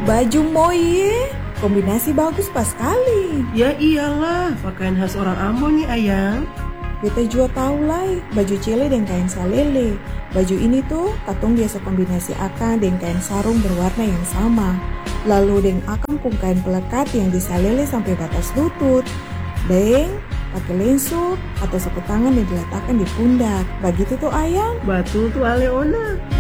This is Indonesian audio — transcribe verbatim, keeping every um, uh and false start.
Baju moye, kombinasi bagus pas sekali. Ya iyalah, pakaian khas orang Ambon nih ayang. Beta juga tahu lah, baju cele dan kain salele. Baju ini tuh katong biasa kombinasi akan dengan kain sarung berwarna yang sama. Lalu deng akan pun kain pelekat yang disalele sampai batas lutut. Deng pakai lensu atau sapu tangan yang diletakkan di pundak. Begitu tuh ayang. Betul tuh Aleona.